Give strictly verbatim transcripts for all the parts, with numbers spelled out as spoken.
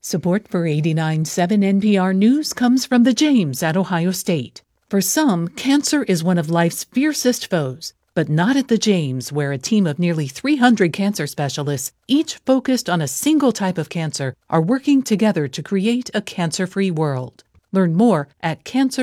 Support for eighty-nine point seven N P R News comes from the James at Ohio State. For some, cancer is one of life's fiercest foes, but not at the James, where a team of nearly three hundred cancer specialists, each focused on a single type of cancer, are working together to create a cancer-free world. Learn more at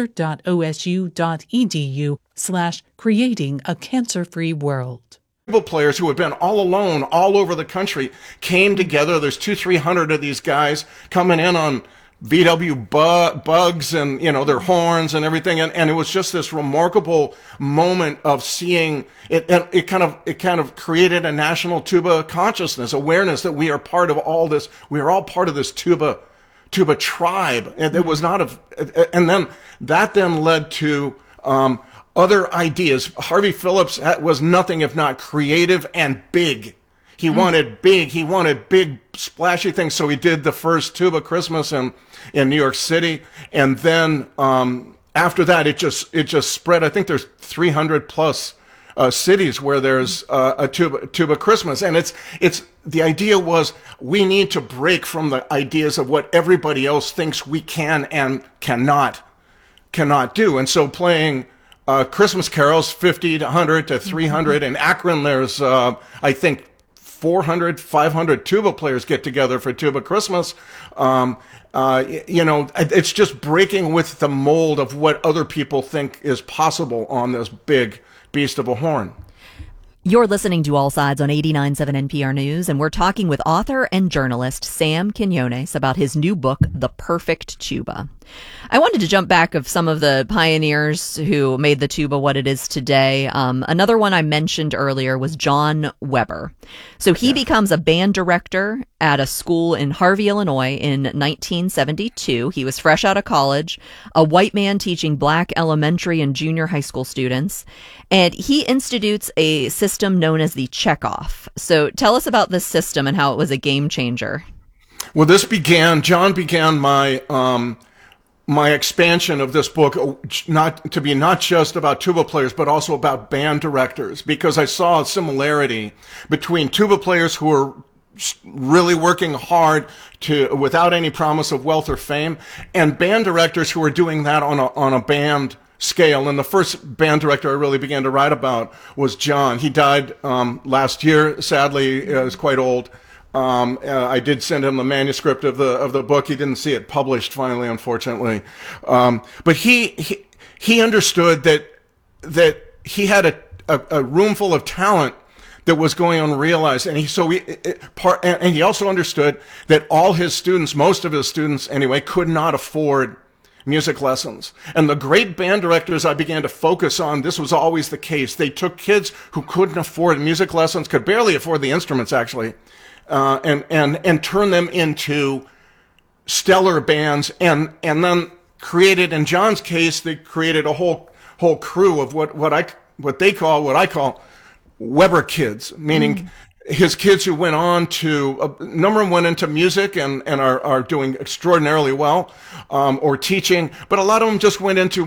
cancer.osu.edu slash creating a cancer-free world. Players who had been all alone all over the country came together. There's two, three hundred of these guys coming in on V W bu- bugs and, you know, their horns and everything. And, and it was just this remarkable moment of seeing it. And it kind of, it kind of created a national tuba consciousness, awareness that we are part of all this. We are all part of this tuba, tuba tribe. And it was not a, and then that then led to, um, other ideas. Harvey Phillips was nothing if not creative and big. He mm. wanted big. He wanted big, splashy things. So he did the first Tuba Christmas in, in New York City. And then, um, after that, it just, it just spread. I think there's three hundred plus, uh, cities where there's, uh, a tuba, tuba Christmas. And it's, it's, the idea was we need to break from the ideas of what everybody else thinks we can and cannot, cannot do. And so playing, Uh, Christmas carols, fifty to one hundred to three hundred. In Akron, there's, uh, I think, four hundred, five hundred tuba players get together for Tuba Christmas. Um, uh, you know, it's just breaking with the mold of what other people think is possible on this big beast of a horn. You're listening to All Sides on eighty-nine point seven N P R News, and we're talking with author and journalist Sam Quinones about his new book, The Perfect Tuba. I wanted to jump back of some of the pioneers who made the tuba what it is today. Um, another one I mentioned earlier was John Weber. So he yeah. becomes a band director at a school in Harvey, Illinois in nineteen seventy-two. He was fresh out of college, a white man teaching black elementary and junior high school students, and he institutes a system known as the Check-Off. So tell us about this system and how it was a game changer. Well, this began, John began my, um, my expansion of this book, not to be not just about tuba players, but also about band directors, because I saw a similarity between tuba players who are really working hard to, without any promise of wealth or fame, and band directors who are doing that on a, on a band scale. And the first band director I really began to write about was John. He died, um, last year, sadly, uh, is quite old. Um, uh, I did send him the manuscript of the, of the book. He didn't see it published finally, unfortunately. Um, but he, he, he understood that, that he had a, a, a room full of talent that was going unrealized. And he, so he, it, part, and he also understood that all his students, most of his students anyway, could not afford music lessons. And the great band directors I began to focus on, this was always the case. They took kids who couldn't afford music lessons, could barely afford the instruments actually, Uh, and, and, and turn them into stellar bands, and, and then created, in John's case, they created a whole, whole crew of what, what I, what they call, what I call Weber kids, meaning mm. his kids who went on to, a number of them went into music and, and are, are doing extraordinarily well, um, or teaching, but a lot of them just went into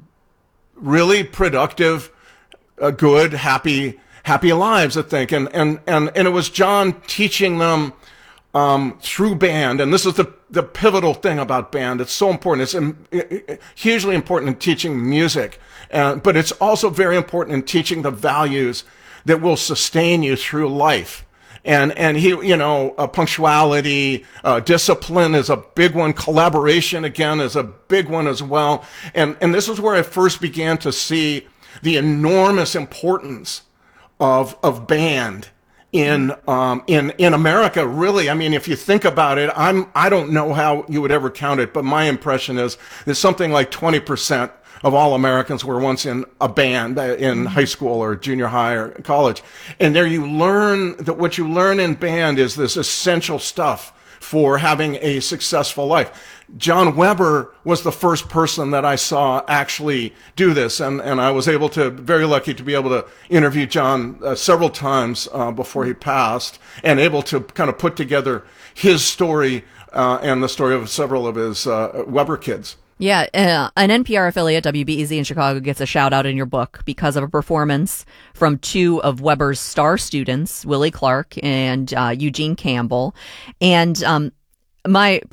really productive, uh, good, happy, happy lives, I think. And, and, and, and it was John teaching them, um, through band. And this is the, the pivotal thing about band. It's so important. It's um, hugely important in teaching music. Uh, but it's also very important in teaching the values that will sustain you through life. And, and he, you know, uh, punctuality, uh, discipline is a big one. Collaboration, again, is a big one as well. And, and this is where I first began to see the enormous importance of, of band in, um, in, in America, really. I mean, if you think about it, I'm, I don't know how you would ever count it, but my impression is that something like twenty percent of all Americans were once in a band in high school or junior high or college. And there you learn that what you learn in band is this essential stuff for having a successful life. John Weber was the first person that I saw actually do this, and, and I was able to, very lucky to be able to interview John uh, several times uh, before he passed, and able to kind of put together his story uh, and the story of several of his uh, Weber kids. Yeah, uh, an N P R affiliate, W B E Z in Chicago, gets a shout out in your book because of a performance from two of Weber's star students, Willie Clark and uh, Eugene Campbell. And um, my